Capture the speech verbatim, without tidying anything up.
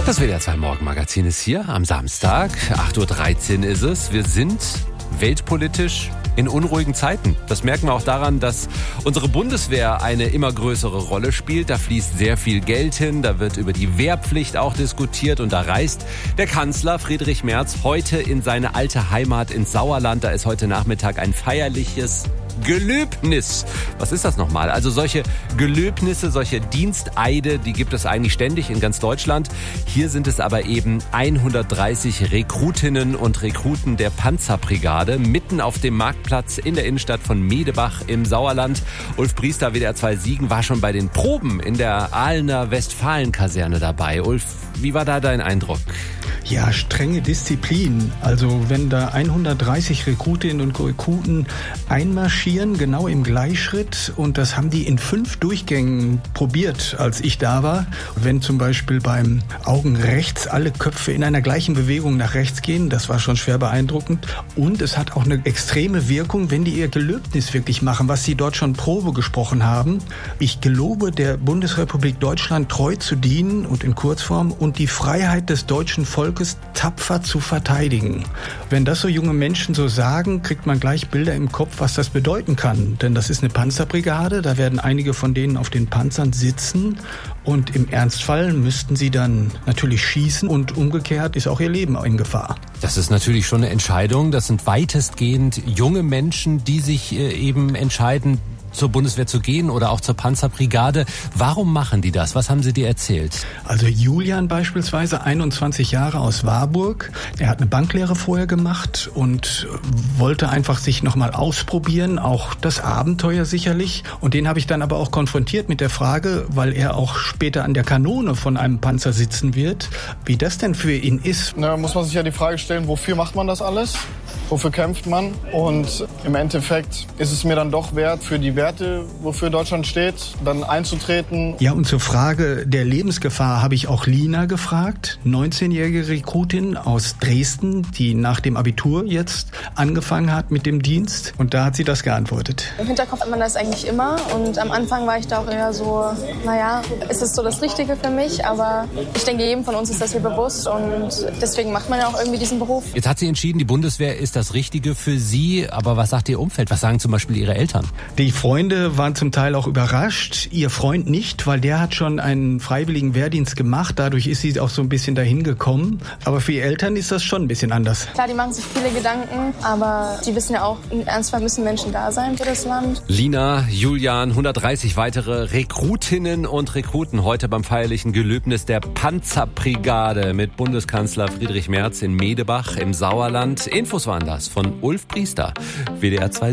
Das W D R zwei Morgenmagazin ist hier am Samstag. acht Uhr dreizehn ist es. Wir sind weltpolitisch in unruhigen Zeiten. Das merken wir auch daran, dass unsere Bundeswehr eine immer größere Rolle spielt. Da fließt sehr viel Geld hin, da wird über die Wehrpflicht auch diskutiert und da reist der Kanzler Friedrich Merz heute in seine alte Heimat ins Sauerland. Da ist heute Nachmittag ein feierliches Gelöbnis. Was ist das nochmal? Also solche Gelöbnisse, solche Diensteide, die gibt es eigentlich ständig in ganz Deutschland. Hier sind es aber eben hundertdreißig Rekrutinnen und Rekruten der Panzerbrigade mitten auf dem Marktplatz in der Innenstadt von Medebach im Sauerland. Ulf Priester, W D R zwei Siegen, war schon bei den Proben in der Ahlener Westfalen-Kaserne dabei. Ulf, wie war da dein Eindruck? Ja, strenge Disziplin. Also wenn da hundertdreißig Rekrutinnen und Rekruten einmarschieren, genau im Gleichschritt, und das haben die in fünf Durchgängen probiert, als ich da war. Wenn zum Beispiel beim Augen rechts alle Köpfe in einer gleichen Bewegung nach rechts gehen, das war schon schwer beeindruckend. Und es hat auch eine extreme Wirkung, wenn die ihr Gelöbnis wirklich machen, was sie dort schon Probe gesprochen haben. Ich gelobe der Bundesrepublik Deutschland treu zu dienen und in Kurzform und die Freiheit des deutschen Volkes tapfer zu verteidigen. Wenn das so junge Menschen so sagen, kriegt man gleich Bilder im Kopf, was das bedeuten kann. Denn das ist eine Panzerbrigade, da werden einige von denen auf den Panzern sitzen und im Ernstfall müssten sie dann natürlich schießen und umgekehrt ist auch ihr Leben in Gefahr. Das ist natürlich schon eine Entscheidung. Das sind weitestgehend junge Menschen, die sich eben entscheiden, zur Bundeswehr zu gehen oder auch zur Panzerbrigade. Warum machen die das? Was haben sie dir erzählt? Also Julian beispielsweise, einundzwanzig Jahre aus Warburg. Er hat eine Banklehre vorher gemacht und wollte einfach sich nochmal ausprobieren, auch das Abenteuer sicherlich. Und den habe ich dann aber auch konfrontiert mit der Frage, weil er auch später an der Kanone von einem Panzer sitzen wird, wie das denn für ihn ist. Na, muss man sich ja die Frage stellen, wofür macht man das alles? Wofür kämpft man? Und im Endeffekt ist es mir dann doch wert, für die Werte, wofür Deutschland steht, dann einzutreten. Ja, und zur Frage der Lebensgefahr habe ich auch Lina gefragt, neunzehnjährige Rekrutin aus Dresden, die nach dem Abitur jetzt angefangen hat mit dem Dienst. Und da hat sie das geantwortet. Im Hinterkopf hat man das eigentlich immer. Und am Anfang war ich da auch eher so, naja, ist es so das Richtige für mich? Aber ich denke, jedem von uns ist das hier bewusst. Und deswegen macht man ja auch irgendwie diesen Beruf. Jetzt hat sie entschieden, die Bundeswehr ist das Richtige für sie. Aber was sagt ihr Umfeld? Was sagen zum Beispiel ihre Eltern? Die Freunde waren zum Teil auch überrascht. Ihr Freund nicht, weil der hat schon einen freiwilligen Wehrdienst gemacht. Dadurch ist sie auch so ein bisschen dahin gekommen. Aber für ihre Eltern ist das schon ein bisschen anders. Klar, die machen sich viele Gedanken. Aber die wissen ja auch, im Ernstfall müssen Menschen da sein für das Land. Lina, Julian, hundertdreißig weitere Rekrutinnen und Rekruten heute beim feierlichen Gelöbnis der Panzerbrigade mit Bundeskanzler Friedrich Merz in Medebach im Sauerland. Infos waren das von Ulf Priester, W D R zwei.